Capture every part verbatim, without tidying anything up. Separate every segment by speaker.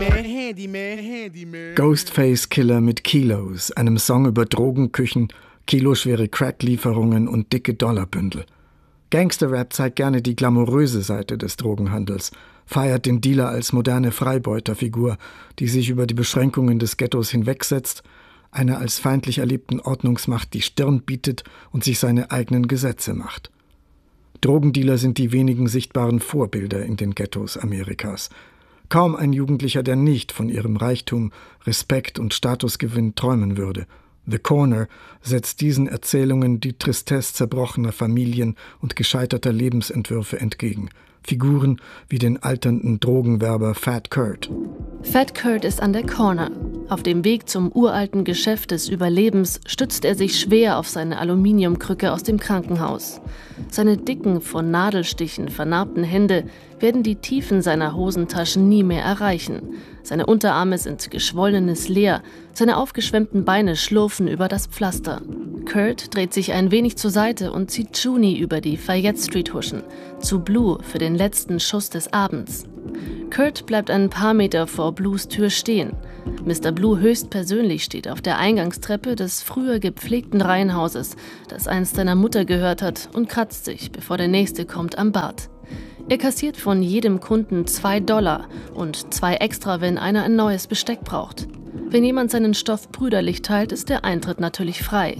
Speaker 1: Ghostface Killer mit Kilos, einem Song über Drogenküchen, kiloschwere Crack-Lieferungen und dicke Dollarbündel. Gangster-Rap zeigt gerne die glamouröse Seite des Drogenhandels, feiert den Dealer als moderne Freibeuterfigur, die sich über die Beschränkungen des Ghettos hinwegsetzt, einer als feindlich erlebten Ordnungsmacht die Stirn bietet und sich seine eigenen Gesetze macht. Drogendealer sind die wenigen sichtbaren Vorbilder in den Ghettos Amerikas. Kaum ein Jugendlicher, der nicht von ihrem Reichtum, Respekt und Statusgewinn träumen würde. The Corner setzt diesen Erzählungen die Tristesse zerbrochener Familien und gescheiterter Lebensentwürfe entgegen. Figuren wie den alternden Drogenwerber Fat Kurt.
Speaker 2: Fat Kurt ist an der Corner. Auf dem Weg zum uralten Geschäft des Überlebens stützt er sich schwer auf seine Aluminiumkrücke aus dem Krankenhaus. Seine dicken, von Nadelstichen vernarbten Hände werden die Tiefen seiner Hosentaschen nie mehr erreichen. Seine Unterarme sind geschwollenes Leer, seine aufgeschwemmten Beine schlurfen über das Pflaster. Kurt dreht sich ein wenig zur Seite und sieht Junie über die Fayette Street huschen, zu Blue für den letzten Schuss des Abends. Kurt bleibt ein paar Meter vor Blues Tür stehen. Mister Blue höchstpersönlich steht auf der Eingangstreppe des früher gepflegten Reihenhauses, das einst seiner Mutter gehört hat, und kratzt sich, bevor der Nächste kommt, am Bart. Er kassiert von jedem Kunden zwei Dollar und zwei extra, wenn einer ein neues Besteck braucht. Wenn jemand seinen Stoff brüderlich teilt, ist der Eintritt natürlich frei.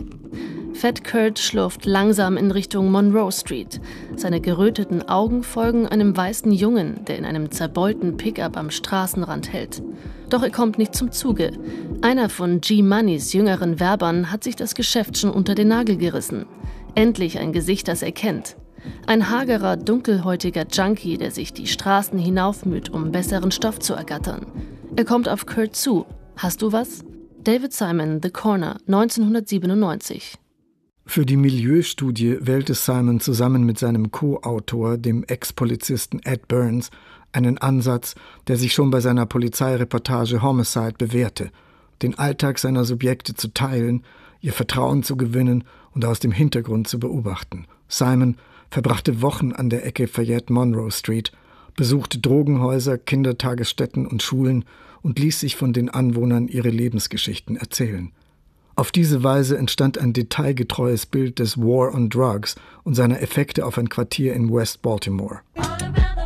Speaker 2: Fat Kurt schlurft langsam in Richtung Monroe Street. Seine geröteten Augen folgen einem weißen Jungen, der in einem zerbeulten Pickup am Straßenrand hält. Doch er kommt nicht zum Zuge. Einer von G-Moneys jüngeren Werbern hat sich das Geschäft schon unter den Nagel gerissen. Endlich ein Gesicht, das er kennt. Ein hagerer, dunkelhäutiger Junkie, der sich die Straßen hinaufmüht, um besseren Stoff zu ergattern. Er kommt auf Kurt zu. Hast du was? David Simon, The Corner, neunzehnhundertsiebenundneunzig.
Speaker 1: Für die Milieustudie wählte Simon zusammen mit seinem Co-Autor, dem Ex-Polizisten Ed Burns, einen Ansatz, der sich schon bei seiner Polizeireportage Homicide bewährte, den Alltag seiner Subjekte zu teilen, ihr Vertrauen zu gewinnen und aus dem Hintergrund zu beobachten. Simon verbrachte Wochen an der Ecke Fayette-Monroe Street, besuchte Drogenhäuser, Kindertagesstätten und Schulen und ließ sich von den Anwohnern ihre Lebensgeschichten erzählen. Auf diese Weise entstand ein detailgetreues Bild des War on Drugs und seiner Effekte auf ein Quartier in West Baltimore.